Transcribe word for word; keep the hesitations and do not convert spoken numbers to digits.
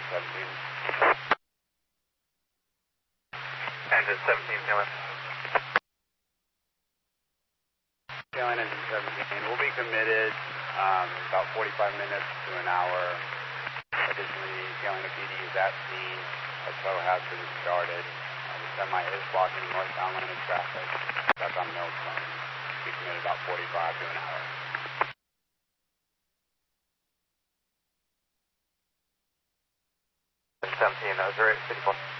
seventeen. Engine seventeen, Tailwind. Tailwind engine seventeen. We'll be committed um, about forty-five minutes to an hour. Additionally, Tailwind P D is at scene. A tow has been started. Uh, the semi is blocking northbound lane of traffic. That's on Mills Lane. We'll be committed about forty-five to an hour. seventeen, that was right, fifty-four.